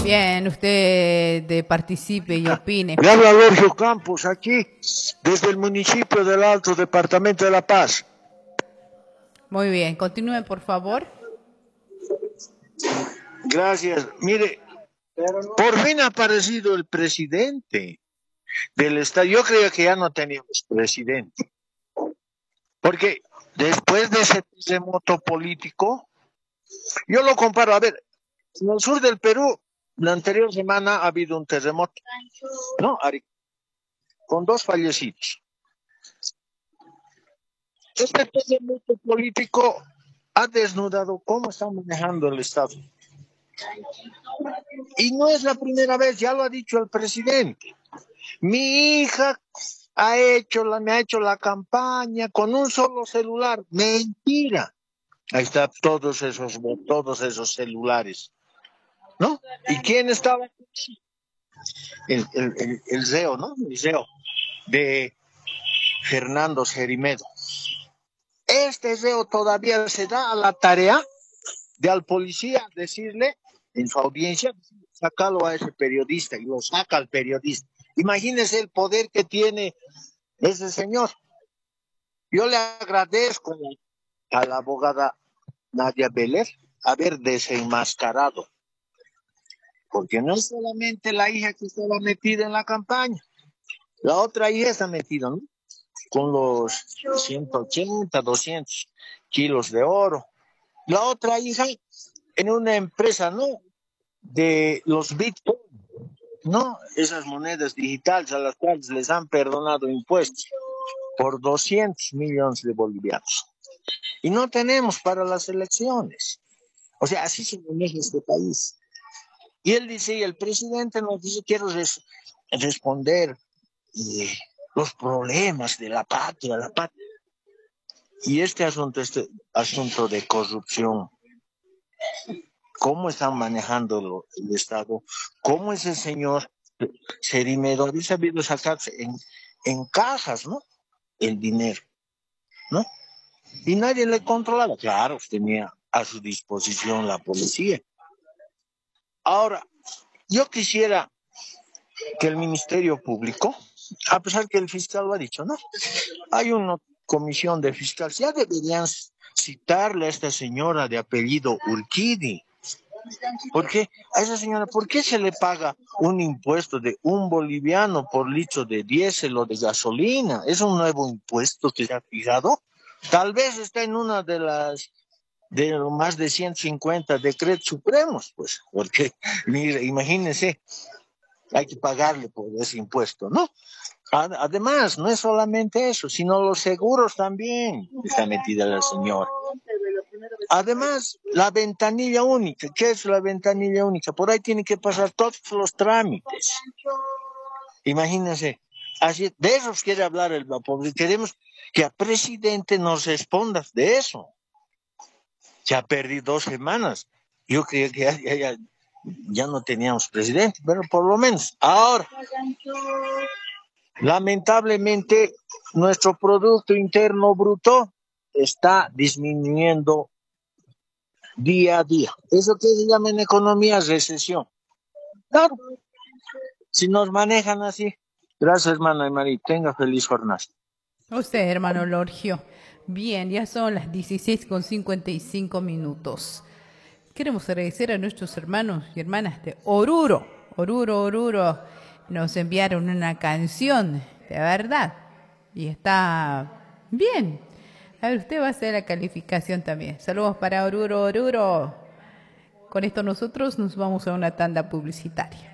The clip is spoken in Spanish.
Bien, usted participe y opine. Le habla Lorgio Campos, aquí, desde el municipio del Alto, departamento de La Paz. Muy bien, continúe, por favor. Gracias. Mire, por fin ha aparecido el presidente del Estado. Yo creía que ya no teníamos presidente, porque después de ese terremoto político, yo lo comparo, a ver, en el sur del Perú, la anterior semana ha habido un terremoto, ¿no? Con 2 fallecidos. Este terremoto político ha desnudado cómo está manejando el Estado. Y no es la primera vez, ya lo ha dicho el presidente. Mi hija me ha hecho la campaña con un solo celular. Mentira. Ahí está todos esos celulares, ¿no? ¿Y quién estaba? El CEO, ¿no? El CEO de Fernando Cerimedo. Este CEO todavía se da a la tarea de al policía decirle en su audiencia, sácalo a ese periodista, y lo saca al periodista. Imagínese el poder que tiene ese señor. Yo le agradezco a la abogada Nadia Beler haber desenmascarado, porque no es solamente la hija que estaba metida en la campaña, la otra hija está metida, ¿no? Con los 180, 200 kilos de oro. La otra hija en una empresa, ¿no? De los Bitcoin, ¿no? Esas monedas digitales a las cuales les han perdonado impuestos por 200 millones de bolivianos. Y no tenemos para las elecciones. O sea, así se maneja este país. Y él dice, y el presidente nos dice, quiero responder los problemas de la patria, Y este asunto de corrupción, cómo están manejando el Estado, cómo ese señor Cerimedo había sabido sacarse en cajas, ¿no? El dinero, ¿no? Y nadie le controlaba. Claro, tenía a su disposición la policía. Ahora, yo quisiera que el Ministerio Público, a pesar que el fiscal lo ha dicho, ¿no? Hay una comisión de fiscales, ya deberían citarle a esta señora de apellido Urquidi. ¿Por qué? A esa señora, ¿por qué se le paga un impuesto de 1 boliviano por litro de diésel o de gasolina? ¿Es un nuevo impuesto que se ha fijado? Tal vez está en una de los más de 150 decretos supremos, pues, porque, mire, imagínense, hay que pagarle por ese impuesto, ¿no? Además, no es solamente eso, sino los seguros también está metida la señora. Además, la ventanilla única. ¿Qué es la ventanilla única? Por ahí tiene que pasar todos los trámites. Imagínense, así, de eso quiere hablar el vapor. Queremos que el presidente nos responda de eso. Se ha perdido 2 semanas. Yo creía que ya no teníamos presidente, pero por lo menos ahora. Lamentablemente, nuestro Producto Interno Bruto está disminuyendo día a día. Eso que se llama en economía recesión. Claro, si nos manejan así. Gracias, hermana María. Tenga feliz jornada. Usted, hermano Lorgio. Bien, ya son las 16:55. Queremos agradecer a nuestros hermanos y hermanas de Oruro. Oruro. Nos enviaron una canción, de verdad. Y está bien. A ver, usted va a hacer la calificación también. Saludos para Oruro. Con esto nosotros nos vamos a una tanda publicitaria.